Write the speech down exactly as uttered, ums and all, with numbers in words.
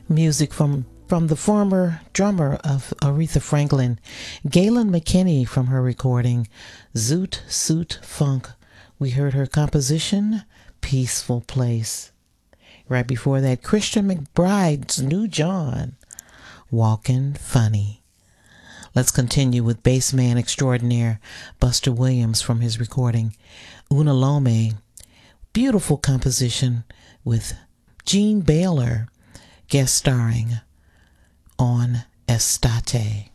Music from from the former drummer of Aretha Franklin, Galen McKinney, from her recording Zoot Suit Funk. We heard her composition, Peaceful Place. Right before that, Christian McBride's New John, Walkin' Funny. Let's continue with bassman extraordinaire Buster Williams from his recording Una Lome. Beautiful composition with Gene Baylor guest starring on Estate.